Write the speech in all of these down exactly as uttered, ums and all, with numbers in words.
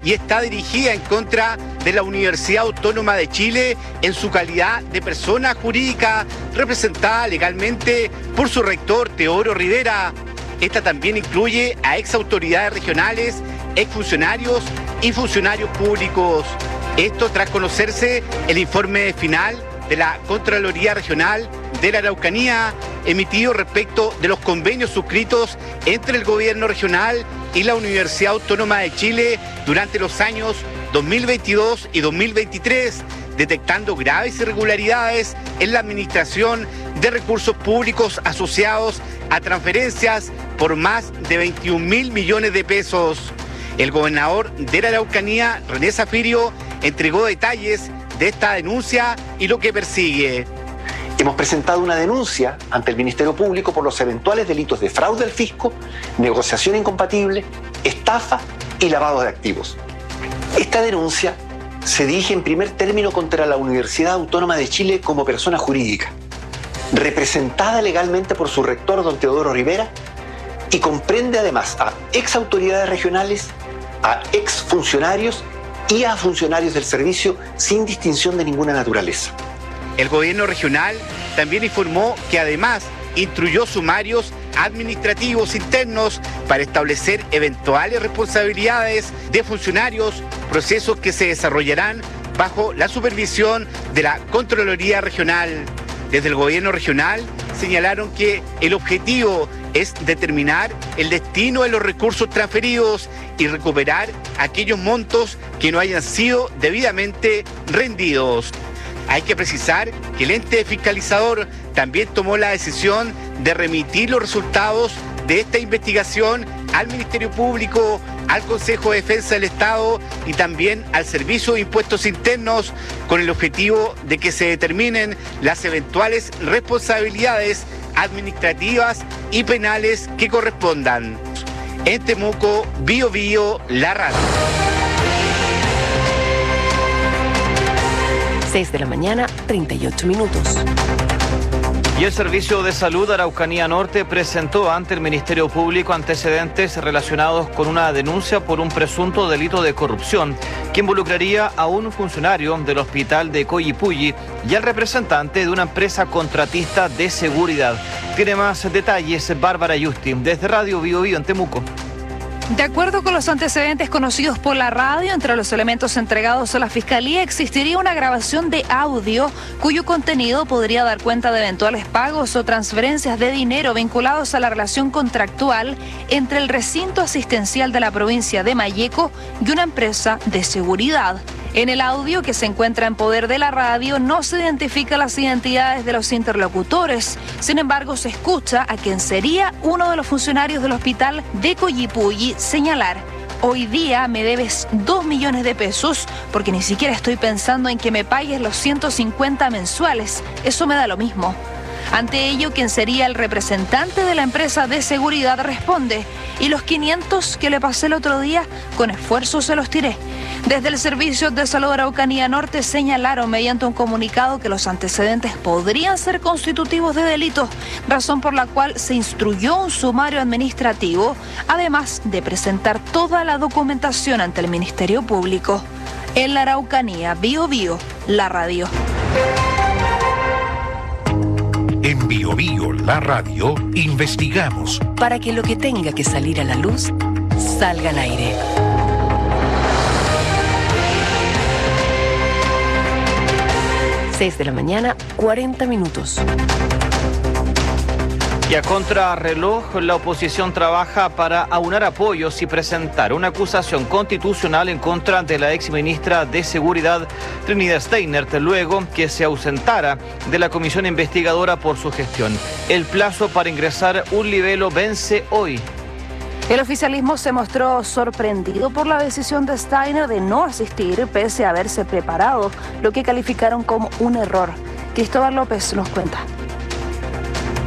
y está dirigida en contra de la Universidad Autónoma de Chile en su calidad de persona jurídica representada legalmente por su rector Teodoro Rivera. Esta también incluye a ex autoridades regionales, exfuncionarios y funcionarios públicos. Esto tras conocerse el informe final de la Contraloría Regional de la Araucanía, emitido respecto de los convenios suscritos entre el gobierno regional y la Universidad Autónoma de Chile durante los años dos mil veintidós y dos mil veintitrés, detectando graves irregularidades en la administración de recursos públicos asociados a transferencias por más de veintiún mil millones de pesos. El gobernador de la Araucanía, René Zafirio, entregó detalles de esta denuncia y lo que persigue. Hemos presentado una denuncia ante el Ministerio Público por los eventuales delitos de fraude al fisco, negociación incompatible, estafa y lavado de activos. Esta denuncia se dirige en primer término contra la Universidad Autónoma de Chile como persona jurídica, representada legalmente por su rector, don Teodoro Rivera, y comprende además a ex autoridades regionales, a ex funcionarios y a funcionarios del servicio sin distinción de ninguna naturaleza. El gobierno regional también informó que además instruyó sumarios administrativos internos para establecer eventuales responsabilidades de funcionarios, procesos que se desarrollarán bajo la supervisión de la Contraloría Regional. Desde el gobierno regional señalaron que el objetivo es determinar el destino de los recursos transferidos y recuperar aquellos montos que no hayan sido debidamente rendidos. Hay que precisar que el ente fiscalizador también tomó la decisión de remitir los resultados de esta investigación al Ministerio Público, al Consejo de Defensa del Estado y también al Servicio de Impuestos Internos, con el objetivo de que se determinen las eventuales responsabilidades administrativas y penales que correspondan. En Temuco, Bio Bio, la radio. seis de la mañana, treinta y ocho minutos. Y el Servicio de Salud Araucanía Norte presentó ante el Ministerio Público antecedentes relacionados con una denuncia por un presunto delito de corrupción que involucraría a un funcionario del hospital de Coyipulli y al representante de una empresa contratista de seguridad. Tiene más detalles Bárbara Justin desde Radio Bio Bio en Temuco. De acuerdo con los antecedentes conocidos por la radio, entre los elementos entregados a la Fiscalía existiría una grabación de audio cuyo contenido podría dar cuenta de eventuales pagos o transferencias de dinero vinculados a la relación contractual entre el recinto asistencial de la provincia de Malleco y una empresa de seguridad. En el audio que se encuentra en poder de la radio no se identifican las identidades de los interlocutores. Sin embargo, se escucha a quien sería uno de los funcionarios del hospital de Coyipulli señalar: hoy día me debes dos millones de pesos porque ni siquiera estoy pensando en que me pagues los ciento cincuenta mensuales. Eso me da lo mismo. Ante ello, quien sería el representante de la empresa de seguridad responde: y los quinientos que le pasé el otro día, con esfuerzo se los tiré. Desde el Servicio de Salud Araucanía Norte señalaron mediante un comunicado que los antecedentes podrían ser constitutivos de delitos, razón por la cual se instruyó un sumario administrativo, además de presentar toda la documentación ante el Ministerio Público. En la Araucanía, Bio Bio, la radio. En Bio Bio, la radio, investigamos para que lo que tenga que salir a la luz salga al aire. seis de la mañana, cuarenta minutos. Y a contrarreloj, la oposición trabaja para aunar apoyos y presentar una acusación constitucional en contra de la exministra de Seguridad, Trinidad Steinert, luego que se ausentara de la comisión investigadora por su gestión. El plazo para ingresar un libelo vence hoy. El oficialismo se mostró sorprendido por la decisión de Steiner de no asistir, pese a haberse preparado, lo que calificaron como un error. Cristóbal López nos cuenta.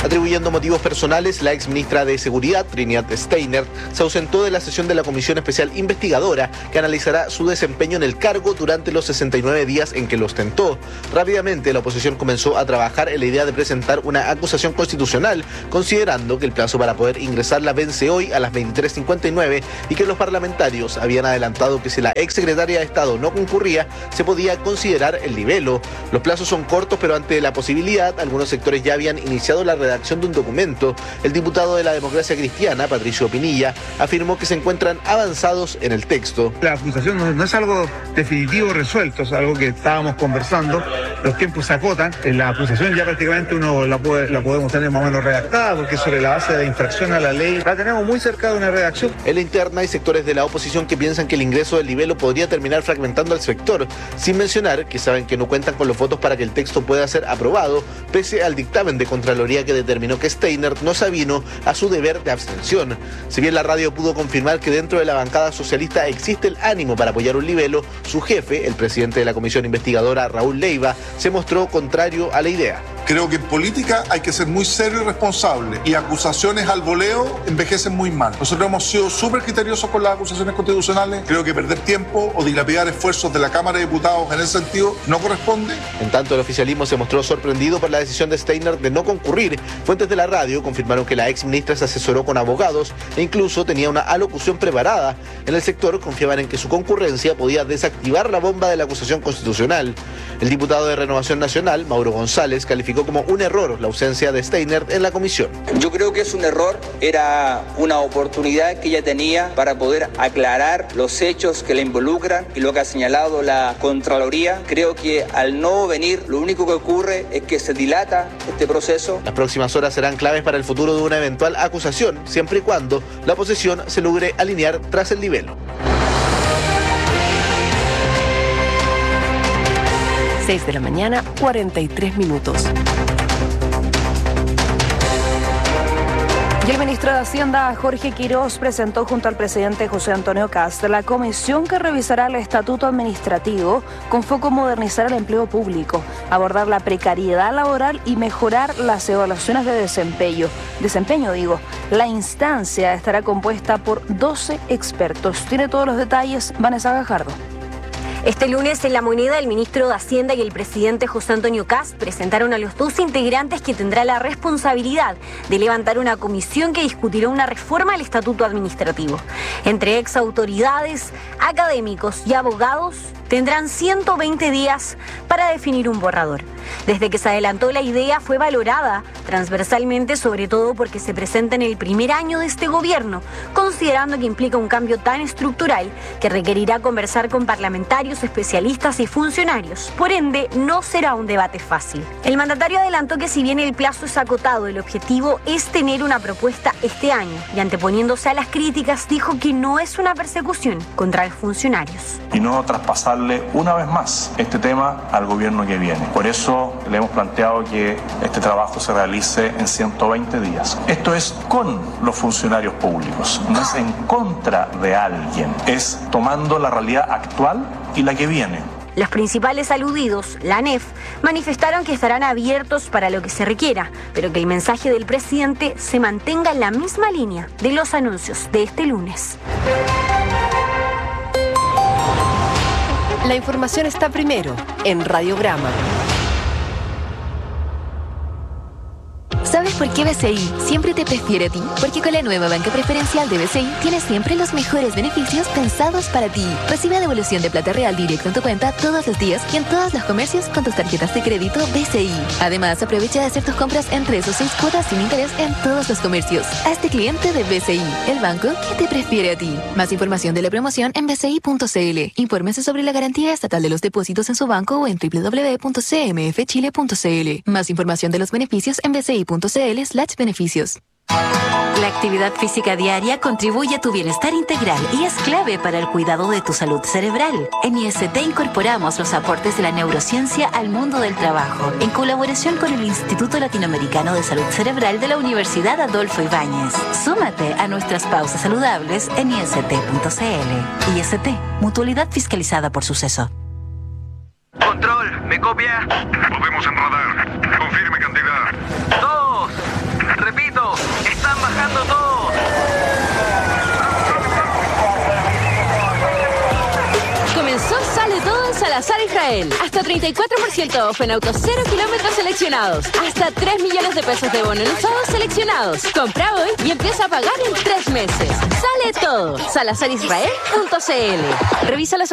Atribuyendo motivos personales, la ex ministra de Seguridad, Trinidad Steiner, se ausentó de la sesión de la Comisión Especial Investigadora que analizará su desempeño en el cargo durante los sesenta y nueve días en que lo ostentó. Rápidamente, la oposición comenzó a trabajar en la idea de presentar una acusación constitucional, considerando que el plazo para poder ingresarla vence hoy a las veintitrés cincuenta y nueve y que los parlamentarios habían adelantado que si la ex secretaria de Estado no concurría, se podía considerar el libelo. Los plazos son cortos, pero ante la posibilidad, algunos sectores ya habían iniciado la redacción de un documento. El diputado de la Democracia Cristiana, Patricio Pinilla, afirmó que se encuentran avanzados en el texto. La acusación no, no es algo definitivo resuelto, es algo que estábamos conversando, los tiempos se acotan, la acusación ya prácticamente uno la, puede, la podemos tener más o menos redactada, porque sobre la base de infracción a la ley la tenemos muy cerca de una redacción. En la interna hay sectores de la oposición que piensan que el ingreso del libelo podría terminar fragmentando al sector, sin mencionar que saben que no cuentan con los votos para que el texto pueda ser aprobado, pese al dictamen de Contraloría que determinó que Steiner no se avino a su deber de abstención. Si bien la radio pudo confirmar que dentro de la bancada socialista existe el ánimo para apoyar un libelo, su jefe, el presidente de la comisión investigadora, Raúl Leiva, se mostró contrario a la idea. Creo que en política hay que ser muy serio y responsable, y acusaciones al voleo envejecen muy mal. Nosotros hemos sido súper criteriosos con las acusaciones constitucionales. Creo que perder tiempo o dilapidar esfuerzos de la Cámara de Diputados en ese sentido no corresponde. En tanto, el oficialismo se mostró sorprendido por la decisión de Steiner de no concurrir. Fuentes de la radio confirmaron que la ex ministra se asesoró con abogados e incluso tenía una alocución preparada. En el sector confiaban en que su concurrencia podía desactivar la bomba de la acusación constitucional. El diputado de Renovación Nacional, Mauro González, calificó como un error la ausencia de Steiner en la comisión. Yo creo que es un error, era una oportunidad que ella tenía para poder aclarar los hechos que la involucran y lo que ha señalado la Contraloría. Creo que al no venir, lo único que ocurre es que se dilata este proceso. Las próximas horas serán claves para el futuro de una eventual acusación, siempre y cuando la oposición se logre alinear tras el libelo. seis de la mañana, cuarenta y tres minutos. Y el ministro de Hacienda, Jorge Quirós, presentó junto al presidente José Antonio Kast la comisión que revisará el estatuto administrativo con foco en modernizar el empleo público, abordar la precariedad laboral y mejorar las evaluaciones de desempeño. Desempeño, digo. La instancia estará compuesta por doce expertos. Tiene todos los detalles Vanessa Gajardo. Este lunes en La Moneda, el ministro de Hacienda y el presidente José Antonio Kast presentaron a los dos integrantes que tendrá la responsabilidad de levantar una comisión que discutirá una reforma al estatuto administrativo. Entre ex autoridades, académicos y abogados tendrán ciento veinte días para definir un borrador. Desde que se adelantó la idea fue valorada transversalmente, sobre todo porque se presenta en el primer año de este gobierno, considerando que implica un cambio tan estructural que requerirá conversar con parlamentarios, especialistas y funcionarios. Por ende, no será un debate fácil. El mandatario adelantó que si bien el plazo es acotado, el objetivo es tener una propuesta este año, y anteponiéndose a las críticas dijo que no es una persecución contra los funcionarios. Y no traspasarle una vez más este tema al gobierno que viene. Por eso le hemos planteado que este trabajo se realice en ciento veinte días. Esto es con los funcionarios públicos, no es en contra de alguien, es tomando la realidad actual y la que viene. Los principales aludidos, la A N E F, manifestaron que estarán abiertos para lo que se requiera, pero que el mensaje del presidente se mantenga en la misma línea de los anuncios de este lunes. La información está primero en Radiograma. ¿Sabes por qué B C I siempre te prefiere a ti? Porque con la nueva banca preferencial de B C I tienes siempre los mejores beneficios pensados para ti. Recibe devolución de plata real directo en tu cuenta todos los días y en todos los comercios con tus tarjetas de crédito B C I. Además, aprovecha de hacer tus compras en tres o seis cuotas sin interés en todos los comercios. Hazte cliente de B C I, el banco que te prefiere a ti. Más información de la promoción en b c i punto c l. Infórmese sobre la garantía estatal de los depósitos en su banco o en w w w punto c m f chile punto c l. Más información de los beneficios en b c i punto c l slash beneficios. La actividad física diaria contribuye a tu bienestar integral y es clave para el cuidado de tu salud cerebral. En I S T incorporamos los aportes de la neurociencia al mundo del trabajo, en colaboración con el Instituto Latinoamericano de Salud Cerebral de la Universidad Adolfo Ibáñez. Súmate a nuestras pausas saludables en i s t punto c l. I S T, mutualidad fiscalizada por Suceso. Control, ¿me copia? Podemos en radar. Confirme cantidad. Dos. Repito, están bajando todos. Comenzó Sale Todo en Salazar Israel. Hasta treinta y cuatro por ciento off en autos cero kilómetros seleccionados. Hasta tres millones de pesos de bono en usados seleccionados. Compra hoy y empieza a pagar en tres meses. Sale Todo. salazar israel punto c l. Revisa las